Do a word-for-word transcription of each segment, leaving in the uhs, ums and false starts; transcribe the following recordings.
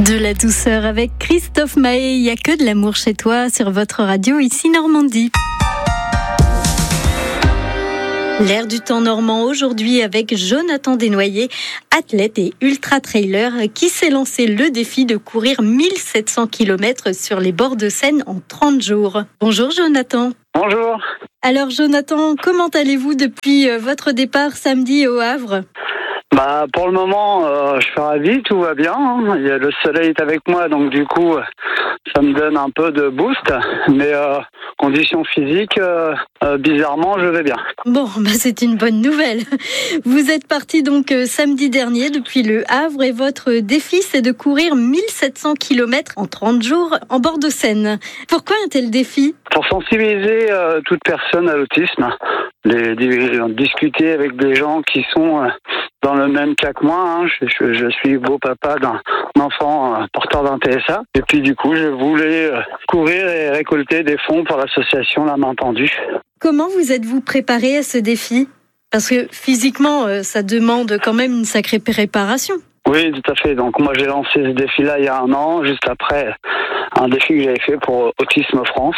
De la douceur avec Christophe Maé, il n'y a que de l'amour chez toi sur votre radio ici Normandie. L'air du temps normand aujourd'hui avec Jonathan Desnoyers, athlète et ultra-trailer qui s'est lancé le défi de courir mille sept cents kilomètres sur les bords de Seine en trente jours. Bonjour Jonathan. Bonjour. Alors Jonathan, comment allez-vous depuis votre départ samedi au Havre ? Bah pour le moment, euh, je suis ravi, tout va bien. Hein. Il y a le soleil est avec moi, donc du coup, ça me donne un peu de boost. Mais euh, conditions physiques, euh, euh, bizarrement, je vais bien. Bon, bah c'est une bonne nouvelle. Vous êtes parti donc euh, samedi dernier depuis le Havre et votre défi, c'est de courir mille sept cents kilomètres en trente jours en bord de Seine. Pourquoi un tel défi ? Pour sensibiliser euh, toute personne à l'autisme, les, les, discuter avec des gens qui sont euh, dans le même cas que moi. Hein. Je, je, je suis beau-papa d'un enfant euh, porteur d'un T S A. Et puis du coup, je voulais euh, courir et récolter des fonds pour l'association La Main Tendue. Comment vous êtes-vous préparé à ce défi ? Parce que physiquement, euh, ça demande quand même une sacrée préparation. Oui, tout à fait. Donc moi, j'ai lancé ce défi-là il y a un an, juste après un défi que j'avais fait pour Autisme France.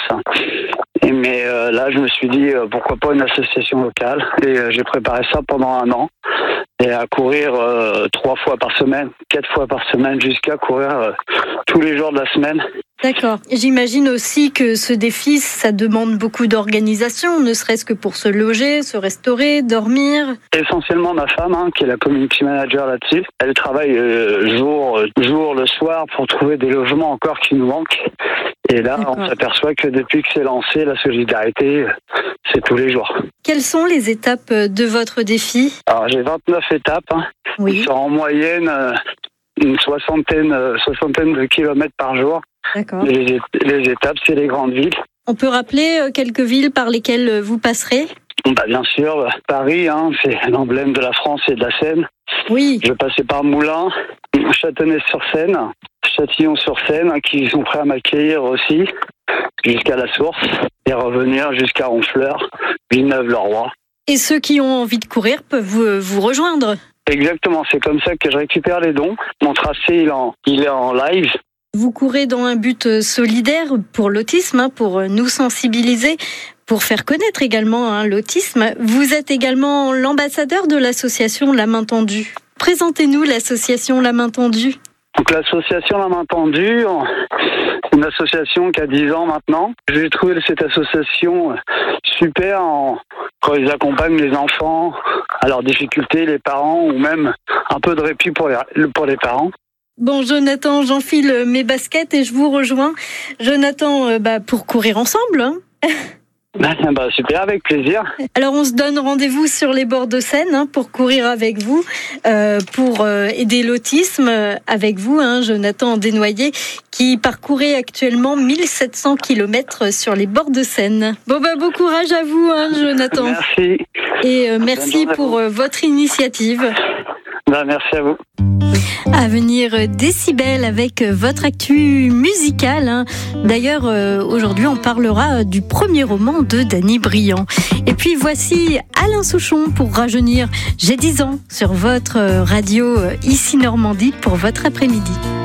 Et mais euh, là, je me suis dit, euh, pourquoi pas une association locale. Et euh, j'ai préparé ça pendant un an. Et à courir euh, trois fois par semaine, quatre fois par semaine, jusqu'à courir euh, tous les jours de la semaine. D'accord. J'imagine aussi que ce défi, ça demande beaucoup d'organisation, ne serait-ce que pour se loger, se restaurer, dormir. Essentiellement ma femme, hein, qui est la community manager là-dessus. Elle travaille euh, jour, jour, le soir pour trouver des logements encore qui nous manquent. Et là, D'accord. on s'aperçoit que depuis que c'est lancé, la solidarité, c'est tous les jours. Quelles sont les étapes de votre défi ? Alors, j'ai vingt-neuf étapes. Hein, oui. Qui sont en moyenne euh, une soixantaine, euh, soixantaine de kilomètres par jour. D'accord. Les, les étapes, c'est les grandes villes. On peut rappeler quelques villes par lesquelles vous passerez ? Bah, bien sûr, Paris, hein, c'est l'emblème de la France et de la Seine. Oui. Je vais passer par Moulins, Châtenay-sur-Seine, Châtillon-sur-Seine, qui sont prêts à m'accueillir aussi, jusqu'à la Source, et revenir jusqu'à Honfleur, Villeneuve-le-Roi. Et ceux qui ont envie de courir peuvent vous, vous rejoindre ? Exactement, c'est comme ça que je récupère les dons. Mon tracé, il est en, il est en live. Vous courez dans un but solidaire pour l'autisme, hein, pour nous sensibiliser, pour faire connaître également hein, l'autisme. Vous êtes également l'ambassadeur de l'association La Main Tendue. Présentez-nous l'association La Main Tendue. Donc l'association La Main Tendue, c'est une association qui a dix ans maintenant. J'ai trouvé cette association super en, quand ils accompagnent les enfants à leurs difficultés, les parents, ou même un peu de répit pour les, pour les parents. Bon, Jonathan, j'enfile mes baskets et je vous rejoins. Jonathan, euh, bah, pour courir ensemble. Hein. Bah, super, avec plaisir. Alors, on se donne rendez-vous sur les bords de Seine hein, pour courir avec vous, euh, pour euh, aider l'autisme avec vous, hein, Jonathan Desnoyers, qui parcourait actuellement mille sept cents kilomètres sur les bords de Seine. Bon, bah, bon courage à vous, hein, Jonathan. Merci. Et euh, merci pour euh, votre initiative. Ben, merci à vous. À venir Décibel avec votre actu musicale. Hein. D'ailleurs, euh, aujourd'hui, on parlera du premier roman de Danny Briand. Et puis voici Alain Souchon pour rajeunir. J'ai dix ans sur votre radio ici Normandie pour votre après-midi.